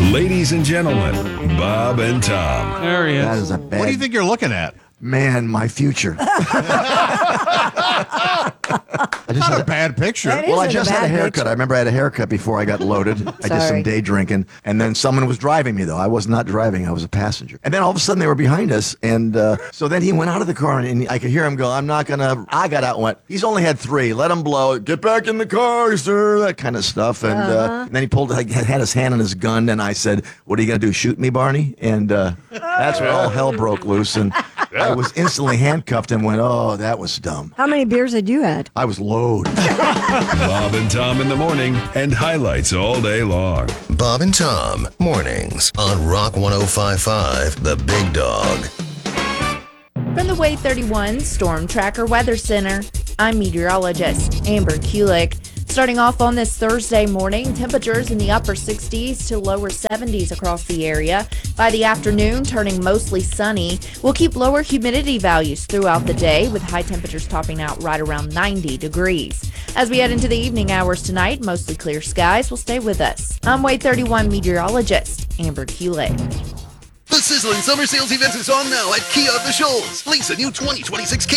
Ladies and gentlemen, Bob and Tom. There he is. That is a bad. What do you think you're looking at? Man, my future. I just Not had a bad picture. That Well, I isn't just a had a bad haircut. picture. I remember I had a haircut before I got loaded. I did some Sorry. day drinking, and then someone was driving me, though. I was not driving. I was a passenger. And then all of a sudden, they were behind us, and so then he went out of the car, and I could hear him go, I got out and went, he's only had 3. Let him blow. Get back in the car, sir, that kind of stuff. And then he had his hand on his gun, and I said, what are you going to do, shoot me, Barney? And that's when all hell broke loose, and I was instantly handcuffed and went, oh, that was dumb. How many beers had you had? I was loaded. Bob and Tom in the morning and highlights all day long. Bob and Tom, mornings on Rock 105.5, The Big Dog. From the Wave 31 Storm Tracker Weather Center, I'm meteorologist Amber Kulik. Starting off on this Thursday morning, temperatures in the upper 60s to lower 70s across the area. By the afternoon, turning mostly sunny. We'll keep lower humidity values throughout the day, with high temperatures topping out right around 90 degrees. As we head into the evening hours tonight, mostly clear skies will stay with us. I'm Wave 31 meteorologist Amber Kulik. The sizzling summer sales event is on now at Kia of the Shoals. Lease a new 2026 Kia